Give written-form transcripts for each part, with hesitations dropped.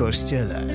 Kościele.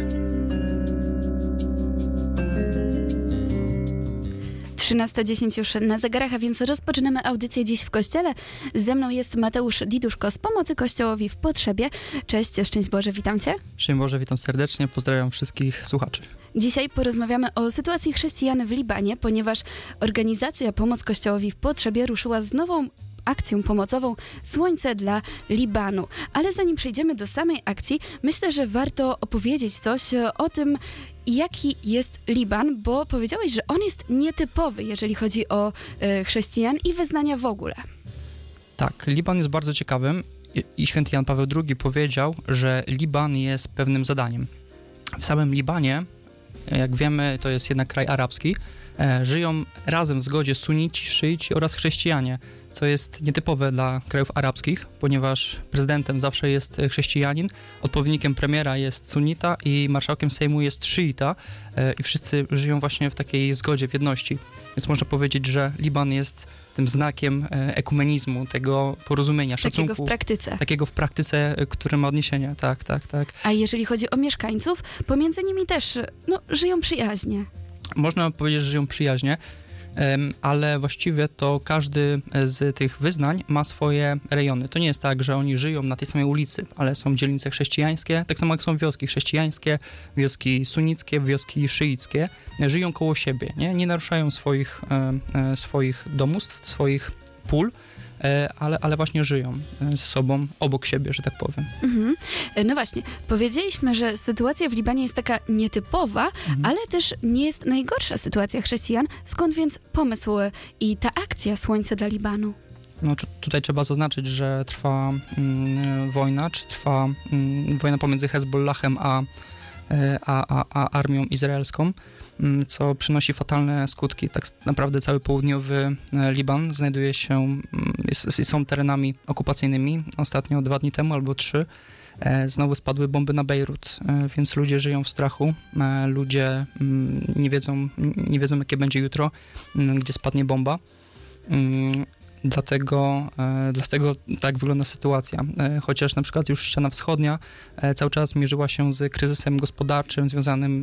13:10 już na zegarach, a więc rozpoczynamy audycję Dziś w Kościele. Ze mną jest Mateusz Diduszko z Pomocy Kościołowi w Potrzebie. Cześć, szczęść Boże, witam Cię. Szczęść Boże, witam serdecznie, pozdrawiam wszystkich słuchaczy. Dzisiaj porozmawiamy o sytuacji chrześcijan w Libanie, ponieważ organizacja Pomoc Kościołowi w Potrzebie ruszyła z nową akcją pomocową Słońce dla Libanu. Ale zanim przejdziemy do samej akcji, myślę, że warto opowiedzieć coś o tym, jaki jest Liban, bo powiedziałeś, że on jest nietypowy, jeżeli chodzi o chrześcijan i wyznania w ogóle. Tak, Liban jest bardzo ciekawym i święty Jan Paweł II powiedział, że Liban jest pewnym zadaniem. W samym Libanie, jak wiemy, to jest jednak kraj arabski, żyją razem w zgodzie sunici, szyici oraz chrześcijanie, co jest nietypowe dla krajów arabskich, ponieważ prezydentem zawsze jest chrześcijanin, odpowiednikiem premiera jest sunita i marszałkiem Sejmu jest szyita i wszyscy żyją właśnie w takiej zgodzie, w jedności. Więc można powiedzieć, że Liban jest tym znakiem ekumenizmu, tego porozumienia, szacunku. Takiego w praktyce, które ma odniesienie. Tak. A jeżeli chodzi o mieszkańców, pomiędzy nimi też żyją przyjaźnie. Można powiedzieć, że żyją przyjaźnie, ale właściwie to każdy z tych wyznań ma swoje rejony. To nie jest tak, że oni żyją na tej samej ulicy, ale są dzielnice chrześcijańskie, tak samo jak są wioski chrześcijańskie, wioski sunnickie, wioski szyickie. Żyją koło siebie, nie naruszają swoich domostw, swoich pól, ale właśnie żyją ze sobą, obok siebie, że tak powiem. No właśnie, powiedzieliśmy, że sytuacja w Libanie jest taka nietypowa, ale też nie jest najgorsza sytuacja chrześcijan. Skąd więc pomysł i ta akcja Słońce dla Libanu? No, tutaj trzeba zaznaczyć, że trwa wojna pomiędzy Hezbollahem a armią izraelską, co przynosi fatalne skutki. Tak naprawdę cały południowy Liban znajduje się, są terenami okupacyjnymi. Ostatnio 2 dni temu albo 3 znowu spadły bomby na Bejrut, więc ludzie żyją w strachu, ludzie nie wiedzą jakie będzie jutro, gdzie spadnie bomba. Dlatego tak wygląda sytuacja. Chociaż na przykład już ściana wschodnia cały czas mierzyła się z kryzysem gospodarczym związanym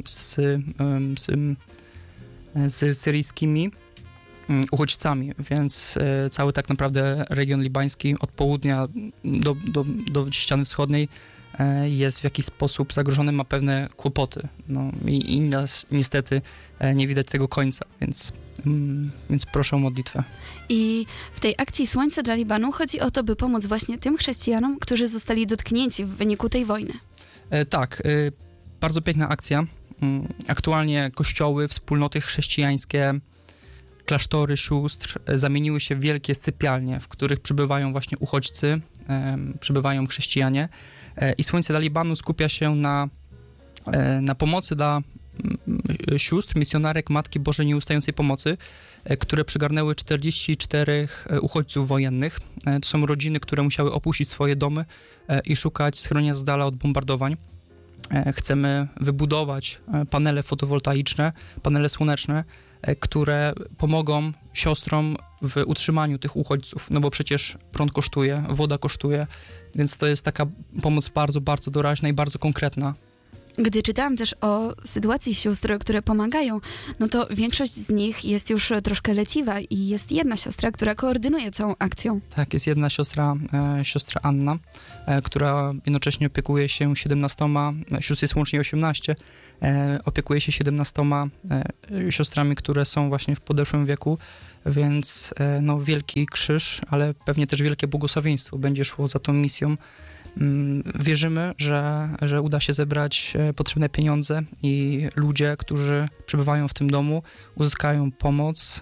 z syryjskimi uchodźcami, więc cały tak naprawdę region libański od południa do ściany wschodniej jest w jakiś sposób zagrożony, ma pewne kłopoty. I nas niestety nie widać tego końca, więc proszę o modlitwę. I w tej akcji Słońce dla Libanu chodzi o to, by pomóc właśnie tym chrześcijanom, którzy zostali dotknięci w wyniku tej wojny. Tak, bardzo piękna akcja. Aktualnie kościoły, wspólnoty chrześcijańskie, klasztory sióstr zamieniły się w wielkie sypialnie, w których przybywają właśnie uchodźcy, przybywają chrześcijanie i Słońce dla Libanu skupia się na pomocy dla sióstr, misjonarek Matki Bożej Nieustającej Pomocy, które przygarnęły 44 uchodźców wojennych. To są rodziny, które musiały opuścić swoje domy i szukać schronienia z dala od bombardowań. Chcemy wybudować panele fotowoltaiczne, panele słoneczne, które pomogą siostrom w utrzymaniu tych uchodźców, bo przecież prąd kosztuje, woda kosztuje, więc to jest taka pomoc bardzo, bardzo doraźna i bardzo konkretna. Gdy czytałam też o sytuacji sióstr, które pomagają, to większość z nich jest już troszkę leciwa i jest jedna siostra, która koordynuje całą akcją. Tak, jest jedna siostra Anna, która jednocześnie opiekuje się 17, sióstr jest łącznie 18, opiekuje się 17 siostrami, które są właśnie w podeszłym wieku, więc wielki krzyż, ale pewnie też wielkie błogosławieństwo będzie szło za tą misją. Wierzymy, że uda się zebrać potrzebne pieniądze i ludzie, którzy przebywają w tym domu, uzyskają pomoc,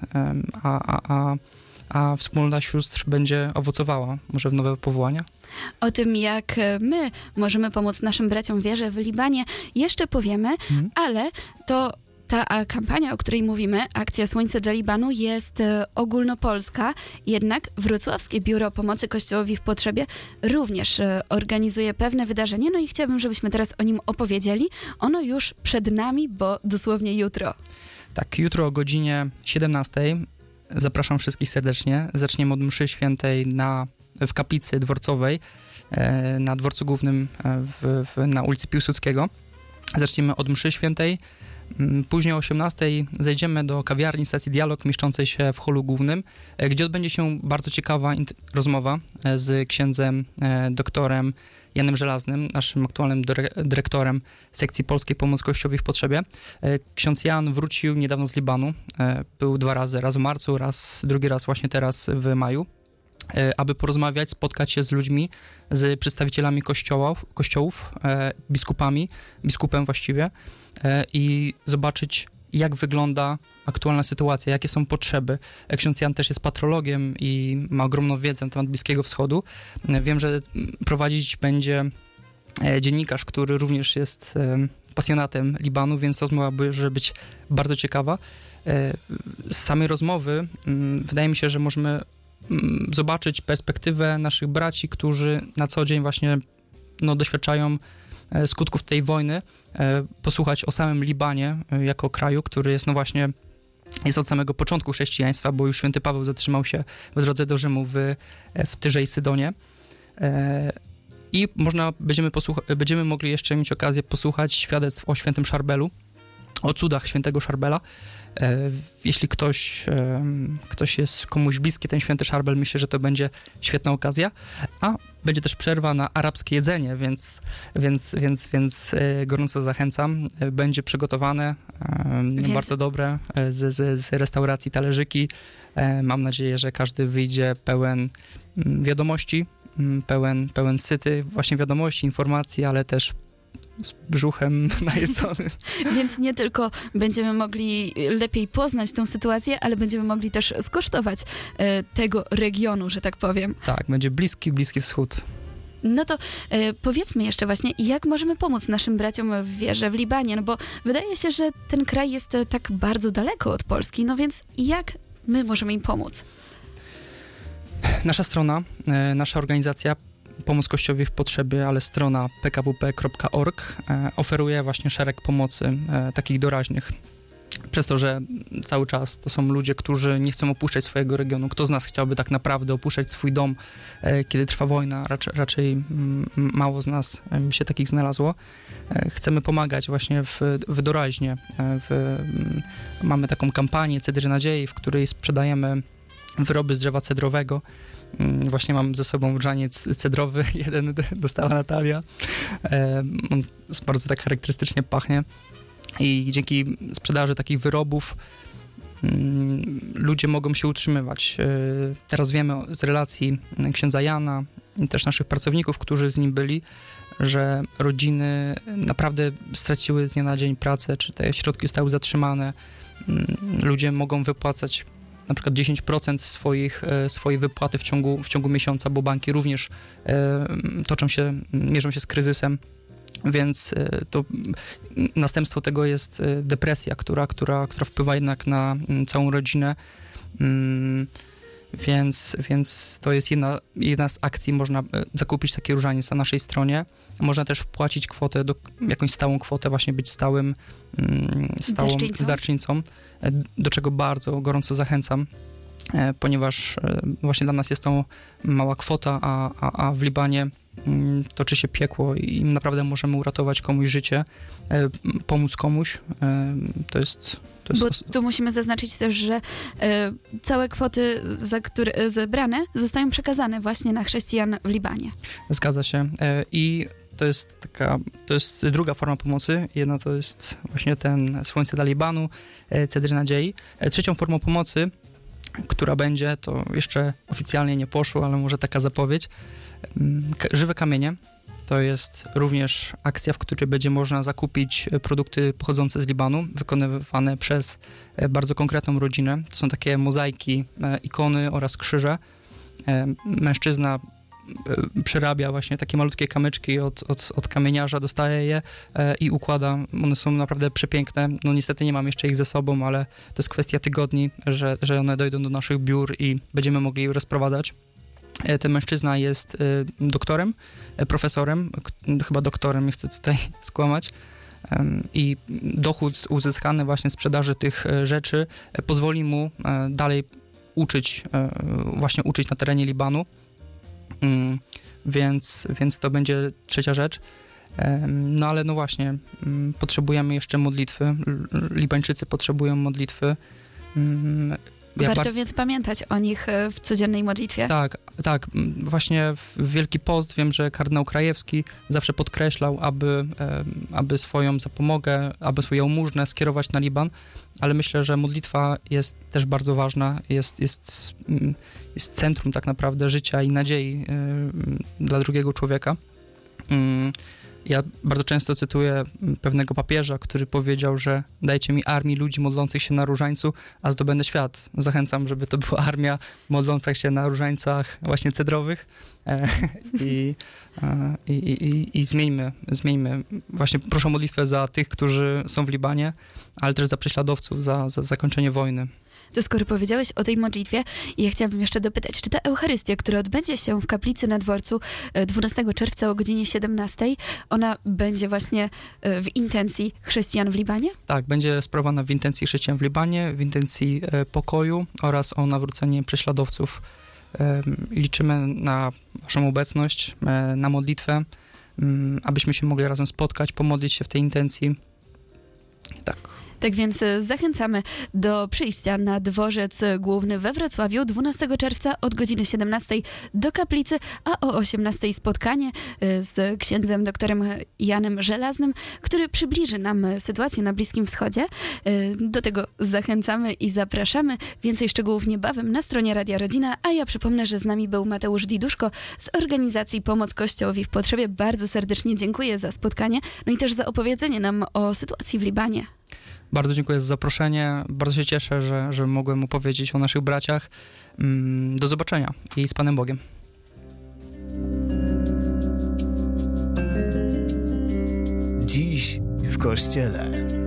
a wspólnota sióstr będzie owocowała może w nowe powołania. O tym, jak my możemy pomóc naszym braciom w wierze w Libanie, jeszcze powiemy, ale to ta kampania, o której mówimy, akcja Słońce dla Libanu, jest ogólnopolska, jednak Wrocławskie Biuro Pomocy Kościołowi w Potrzebie również organizuje pewne wydarzenie, i chciałabym, żebyśmy teraz o nim opowiedzieli. Ono już przed nami, bo dosłownie jutro. Tak, jutro o godzinie 17 zapraszam wszystkich serdecznie. Zaczniemy od mszy świętej w kaplicy dworcowej na dworcu głównym na ulicy Piłsudskiego. Zaczniemy od mszy świętej. Później o 18:00 zejdziemy do kawiarni stacji Dialog, mieszczącej się w holu głównym, gdzie odbędzie się bardzo ciekawa rozmowa z księdzem doktorem Janem Żelaznym, naszym aktualnym dyrektorem sekcji polskiej Pomoc Kościołowi w Potrzebie. Ksiądz Jan wrócił niedawno z Libanu. Był 2 razy, raz w marcu, drugi raz właśnie teraz w maju, aby porozmawiać, spotkać się z ludźmi, z przedstawicielami kościołów, biskupem właściwie, i zobaczyć, jak wygląda aktualna sytuacja, jakie są potrzeby. Ksiądz Jan też jest patrologiem i ma ogromną wiedzę na temat Bliskiego Wschodu. Wiem, że prowadzić będzie dziennikarz, który również jest pasjonatem Libanu, więc rozmowa może być bardzo ciekawa. Z samej rozmowy wydaje mi się, że możemy zobaczyć perspektywę naszych braci, którzy na co dzień właśnie doświadczają skutków tej wojny, posłuchać o samym Libanie jako kraju, który jest właśnie jest od samego początku chrześcijaństwa, bo już święty Paweł zatrzymał się w drodze do Rzymu w Tyrze i Sydonie. I będziemy mogli jeszcze mieć okazję posłuchać świadectw o świętym Szarbelu, o cudach świętego Szarbela. Jeśli ktoś jest komuś bliski, ten święty Szarbel, myślę, że to będzie świetna okazja. A będzie też przerwa na arabskie jedzenie, więc gorąco zachęcam. Będzie przygotowane bardzo dobre z restauracji talerzyki. Mam nadzieję, że każdy wyjdzie pełen wiadomości, pełen syty właśnie wiadomości, informacji, ale też z brzuchem najedzonym. Więc nie tylko będziemy mogli lepiej poznać tę sytuację, ale będziemy mogli też skosztować tego regionu, że tak powiem. Tak, będzie Bliski Wschód. No to powiedzmy jeszcze właśnie, jak możemy pomóc naszym braciom w wierze w Libanie, no bo wydaje się, że ten kraj jest tak bardzo daleko od Polski, no więc jak my możemy im pomóc? Nasza strona, nasza organizacja Pomoc Kościołowi w Potrzebie, ale strona pkwp.org oferuje właśnie szereg pomocy takich doraźnych. Przez to, że cały czas to są ludzie, którzy nie chcą opuszczać swojego regionu. Kto z nas chciałby tak naprawdę opuszczać swój dom, kiedy trwa wojna? Raczej mało z nas się takich znalazło. Chcemy pomagać właśnie w doraźnie. Mamy taką kampanię Cedry Nadziei, w której sprzedajemy wyroby z drzewa cedrowego. Właśnie mam ze sobą grzaniec cedrowy, jeden dostała Natalia. On bardzo tak charakterystycznie pachnie. I dzięki sprzedaży takich wyrobów ludzie mogą się utrzymywać. Teraz wiemy z relacji księdza Jana i też naszych pracowników, którzy z nim byli, że rodziny naprawdę straciły z dnia na dzień pracę, czy te środki zostały zatrzymane. Ludzie mogą wypłacać na przykład 10% swojej wypłaty w ciągu miesiąca, bo banki również mierzą się z kryzysem, więc to następstwo tego jest depresja, która wpływa jednak na całą rodzinę, więc to jest jedna z akcji. Można zakupić taki różaniec na naszej stronie. Można też wpłacić kwotę, jakąś stałą kwotę, właśnie być stałą darczyńcą, do czego bardzo gorąco zachęcam, ponieważ właśnie dla nas jest to mała kwota, a w Libanie toczy się piekło i naprawdę możemy uratować komuś życie, pomóc komuś. To jest Bo tu musimy zaznaczyć też, że całe kwoty, które zebrane, zostają przekazane właśnie na chrześcijan w Libanie. Zgadza się. I to jest druga forma pomocy. Jedna to jest właśnie ten Słońce dla Libanu, Cedry Nadziei. Trzecią formą pomocy, która będzie, to jeszcze oficjalnie nie poszło, ale może taka zapowiedź. Żywe kamienie. To jest również akcja, w której będzie można zakupić produkty pochodzące z Libanu, wykonywane przez bardzo konkretną rodzinę. To są takie mozaiki, ikony oraz krzyże. Mężczyzna przerabia właśnie takie malutkie kamyczki od kamieniarza, dostaje je i układa. One są naprawdę przepiękne. No niestety nie mam jeszcze ich ze sobą, ale to jest kwestia tygodni, że one dojdą do naszych biur i będziemy mogli je rozprowadzać. Ten mężczyzna jest doktorem, profesorem, chyba doktorem, nie chcę tutaj skłamać. I dochód uzyskany właśnie z sprzedaży tych rzeczy pozwoli mu dalej uczyć na terenie Libanu. Więc to będzie trzecia rzecz. No ale no właśnie, potrzebujemy jeszcze modlitwy. Libańczycy potrzebują modlitwy. Warto więc pamiętać o nich w codziennej modlitwie. Tak. Właśnie w Wielki Post wiem, że kardynał Krajewski zawsze podkreślał, aby swoją zapomogę, aby swoją jałmużnę skierować na Liban, ale myślę, że modlitwa jest też bardzo ważna, jest centrum tak naprawdę życia i nadziei dla drugiego człowieka. Ja bardzo często cytuję pewnego papieża, który powiedział, że dajcie mi armię ludzi modlących się na różańcu, a zdobędę świat. Zachęcam, żeby to była armia modlących się na różańcach właśnie cedrowych i zmieńmy. Właśnie proszę o modlitwę za tych, którzy są w Libanie, ale też za prześladowców, za zakończenie wojny. To skoro powiedziałeś o tej modlitwie, ja chciałabym jeszcze dopytać, czy ta Eucharystia, która odbędzie się w kaplicy na dworcu 12 czerwca o godzinie 17, ona będzie właśnie w intencji chrześcijan w Libanie? Tak, będzie sprawowana w intencji chrześcijan w Libanie, w intencji pokoju oraz o nawrócenie prześladowców. Liczymy na waszą obecność, na modlitwę, abyśmy się mogli razem spotkać, pomodlić się w tej intencji. Tak więc zachęcamy do przyjścia na dworzec główny we Wrocławiu 12 czerwca od godziny 17 do kaplicy, a o 18 spotkanie z księdzem doktorem Janem Żelaznym, który przybliży nam sytuację na Bliskim Wschodzie. Do tego zachęcamy i zapraszamy. Więcej szczegółów niebawem na stronie Radia Rodzina, a ja przypomnę, że z nami był Mateusz Diduszko z organizacji Pomoc Kościołowi w Potrzebie. Bardzo serdecznie dziękuję za spotkanie, no i też za opowiedzenie nam o sytuacji w Libanie. Bardzo dziękuję za zaproszenie. Bardzo się cieszę, że mogłem opowiedzieć o naszych braciach. Do zobaczenia i z Panem Bogiem. Dziś w Kościele.